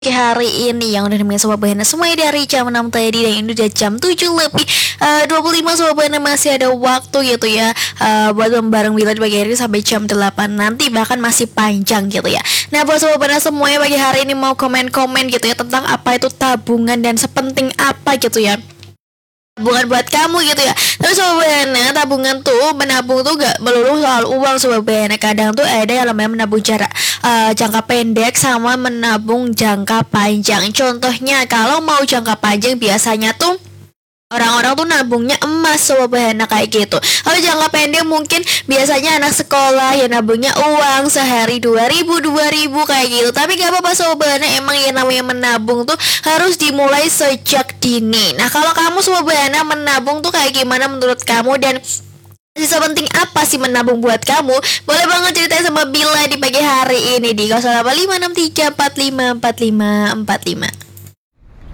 Hari ini yang udah nemenin Sobat Bahana semuanya dari jam 6 tadi dan ini udah jam 7 lebih 25 Sobat Bahana masih ada waktu gitu ya buat bareng Bila di pagi hari sampai jam 8 nanti, bahkan masih panjang gitu ya. Nah buat Sobat Bahana semuanya pagi hari ini mau komen-komen gitu ya tentang apa itu tabungan dan sepenting apa gitu ya tabungan buat kamu gitu ya. Tapi Sobat Bahana, tabungan tuh menabung tuh gak melulu soal uang Sobat Bahana. Kadang tuh ada yang namanya menabung jangka pendek sama menabung jangka panjang. Contohnya kalau mau jangka panjang biasanya tuh orang-orang tuh nabungnya emas Sobat Bahana kayak gitu. Kalau jangka pendek mungkin biasanya anak sekolah ya nabungnya uang sehari 2.000 kayak gitu. Tapi gak apa-apa Sobat Bahana, emang yang namanya menabung tuh harus dimulai sejak dini. Nah kalau kamu Sobat Bahana menabung tuh kayak gimana menurut kamu, dan sisa penting apa sih menabung buat kamu? Boleh banget ceritain sama Bila di pagi hari ini di 085634545545.